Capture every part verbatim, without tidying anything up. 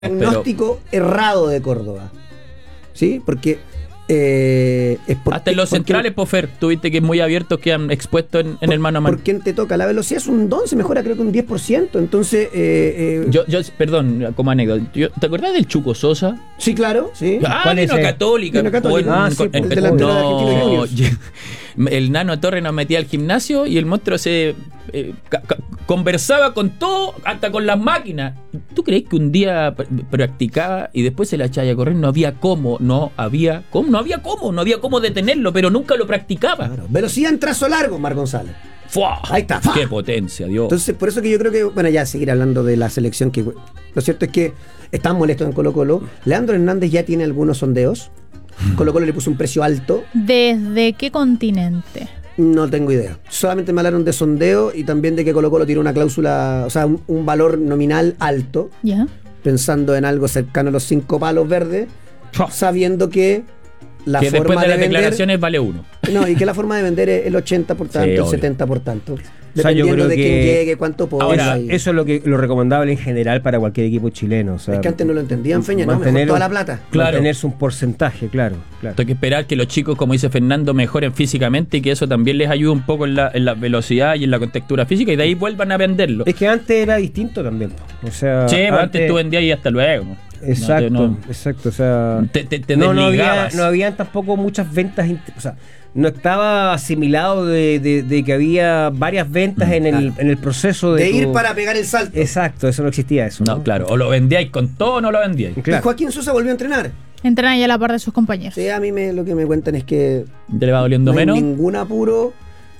diagnóstico pero... errado de Córdoba. ¿Sí? Porque eh, es por, hasta en los centrales, Pofer, tuviste que es muy abiertos que han expuesto en, en por, el mano a mano. ¿Por quién te toca? La velocidad es un don, se mejora creo que un diez por ciento. Entonces, eh, eh, yo, yo, perdón, como anécdota, yo, ¿te acordás del Chuco Sosa? Sí, claro, sí. Ah, ¿cuál es? Católica. Vino Católica. Ah, sí, el delantero de Argentino Juniors. El Nano Torres nos metía al gimnasio y el monstruo se eh, ca- ca- conversaba con todo, hasta con las máquinas. ¿Tú crees que un día pr- practicaba y después se la echaba a correr? No había cómo, no había cómo, no había cómo, no había cómo detenerlo, pero nunca lo practicaba. Claro. Velocidad en trazo largo, Mar González. ¡Fua! Ahí está. ¡Fua! ¡Qué potencia, Dios! Entonces, por eso que yo creo que, bueno, ya seguir hablando de la selección, que lo cierto es que están molestos en Colo Colo. Leandro Hernández ya tiene algunos sondeos. Colo Colo le puso un precio alto. ¿Desde qué continente? No tengo idea. Solamente me hablaron de sondeo y también de que Colo Colo tiene una cláusula, o sea, un, un valor nominal alto, Ya. pensando en algo cercano a los cinco palos verdes, sabiendo que la que forma después de, de las vender, declaraciones vale uno. no, y que la forma de vender es el ochenta por tanto, Sí, el obvio. setenta por tanto. O sea, yo Dependiendo creo de que quién llegue, cuánto ponga. Ahora, y- Eso es lo que lo recomendable en general para cualquier equipo chileno. O sea, es que antes no lo entendían, Feña, no, mejor mantener toda un- la plata. Claro. Mantenerse un porcentaje, claro, claro. Hay que esperar que los chicos, como dice Fernando, mejoren físicamente y que eso también les ayude un poco en la, en la velocidad y en la contextura física y de ahí vuelvan a venderlo. Es que antes era distinto también. O sea, Che, antes, antes tú vendías y hasta luego. ¿no? Exacto, No, no, exacto. O sea, te, te, te no, no había, desligabas. no habían tampoco muchas ventas. int- O sea, no estaba asimilado de, de- de que había varias ventas Mm, en, el, claro. en el proceso de. De ir tu- para pegar el salto. Exacto, eso no existía eso. No, claro, o lo vendíais con todo o no lo vendíais. Y Claro. Joaquín Sosa volvió a entrenar. Entrenan ya a la par de sus compañeros. Sí, a mí me, lo que me cuentan es que ¿Te le va doliendo no hay menos? ningún apuro,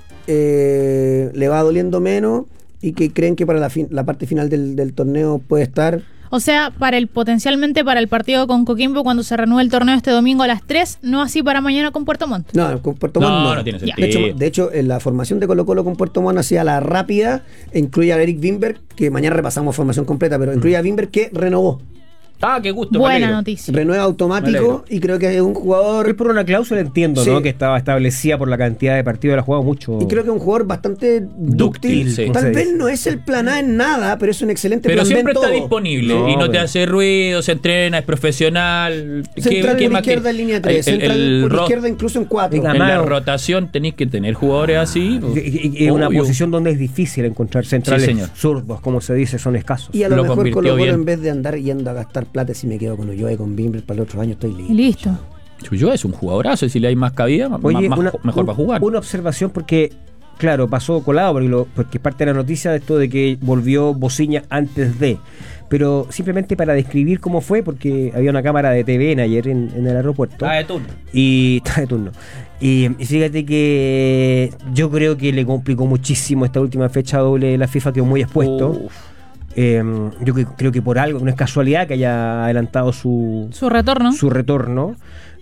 eh, le va doliendo menos y que creen que para la, fin- la parte final del, del torneo puede estar. O sea, para el potencialmente para el partido con Coquimbo cuando se reanude el torneo este domingo a las tres, no así para mañana con Puerto Montt. No, con Puerto No, Montt no, no. tiene Ya. sentido. De hecho, de hecho, en la formación de Colo Colo con Puerto Montt hacía la rápida, e incluye a Eric Wimberg, que mañana repasamos formación completa, pero incluye a Wimberg que renovó. Ah, qué gusto. me Buena alegro. noticia. Renueva Me automático alegro. y creo que es un Él jugador. por una cláusula entiendo, Sí. ¿no? Que estaba establecida por la cantidad de partidos, él ha jugado mucho. Y creo que es un jugador bastante dúctil. Dúctil, sí. Tal Sí. vez no es el plan A en nada, pero es un excelente Pero plan B en siempre está todo. disponible No, y no te pero- hace ruido, se entrena, es profesional. Central por más izquierda que- en línea tres, el- el- central el por ro- izquierda incluso en cuatro. Venga, En la Amado. rotación tenéis que tener jugadores así. Y- y- y es una Obvio. posición donde es difícil encontrar centrales Sí, señor. zurdos, como se dice, son escasos. Y a lo, Lo mejor convirtió Colo Colo bien. en vez de andar yendo a gastar plata, si me quedo con Ulloa y con Bimber para el otro año estoy listo. Y listo. Chuyo es un jugadorazo y si le hay más cabida, más- Oye, más- una- mejor un- va a jugar. Una observación porque, claro, pasó colado porque, lo- porque es parte de la noticia de esto de que volvió Bociña antes de. Pero simplemente para describir cómo fue, porque había una cámara de T V en ayer en, en el aeropuerto. Ah, de turno. Y está de turno. Y, y fíjate que yo creo que le complicó muchísimo esta última fecha doble de la FIFA, quedó muy expuesto. Uf. Eh, yo que- creo que por algo, no es casualidad que haya adelantado su, Su retorno. su retorno,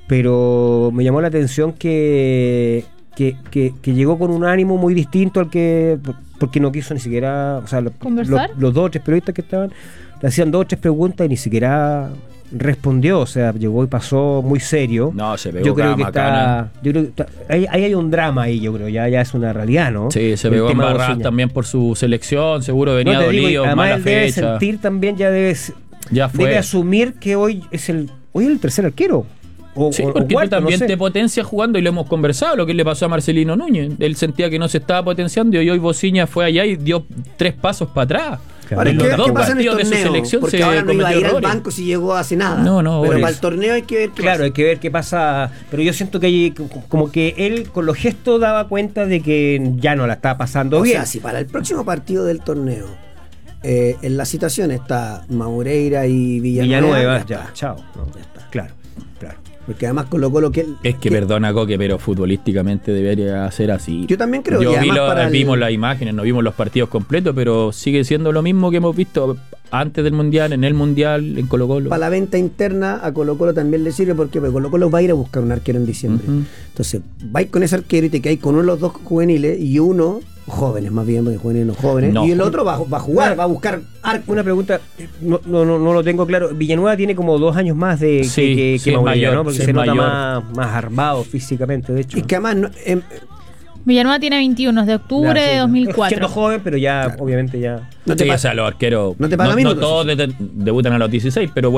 pero me llamó la atención que, que, que- que llegó con un ánimo muy distinto al que, porque no quiso ni siquiera, o sea, lo- ¿Conversar? lo- los dos o tres periodistas que estaban le hacían dos o tres preguntas y ni siquiera respondió, o sea, llegó y pasó muy serio. No, se pegó yo creo cada que macana. está, yo creo que está- ahí, ahí hay un drama ahí, yo creo, ya, ya es una realidad, ¿no? Sí, se El pegó en tema de barras Bociña. también por su selección, seguro venía No, te digo, dolido, además mala él debe fecha. sentir también, ya debe, Ya fue. debe asumir que hoy es el hoy es el tercer arquero. O, Sí, o- o porque cuarto, tú también no sé. te potencias jugando y lo hemos conversado, lo que le pasó a Marcelino Núñez. Él sentía que no se estaba potenciando y hoy Bociña fue allá y dio tres pasos para atrás. Claro. Ahora hay En que los ver dos qué pasa en el partidos de su torneo, selección porque se ahora no iba a cometió ir al errores. banco si llegó hace nada. No, no, pero por para el eso. torneo hay que ver qué Claro, pasa. hay que ver qué pasa, pero yo siento que hay, como que él con los gestos daba cuenta de que ya no la está pasando O bien. sea, si para el próximo partido del torneo eh, en la citación está Maureira y Villanueva, Villanueva, ya ya, está. chao. ¿no? Ya está. Claro, claro. Porque además colocó lo que él. Es que perdona, Coque, pero futbolísticamente debería ser así. Yo también creo, Yo y vi además lo- para el- vimos las imágenes, no vimos los partidos completos, pero sigue siendo lo mismo que hemos visto antes del Mundial, en el Mundial, en Colo Colo. Para la venta interna a Colo Colo también le sirve porque pues, Colo Colo va a ir a buscar un arquero en diciembre. Ujú. Entonces, vais con ese arquero y te quedáis con uno de los dos juveniles y uno, jóvenes más bien, porque juveniles no jóvenes, No. y el otro va, va a jugar, Bueno, va a buscar arco. Una pregunta, no, no, no, no lo tengo claro. Villanueva tiene como dos años más de Sí, que, que, sí, que es Maureira, mayor, ¿no? Porque sí, se es nota mayor. más, más armado físicamente, de hecho. Y que además no- em, Villanueva tiene veintiuno, es de octubre Ya, sí, de ¿no? dos mil cuatro. Siendo joven, pero ya, obviamente ya. No te Sí, pa- o sea, los arqueros. no te paga no, minutos. todos de- debutan a los dieciséis, pero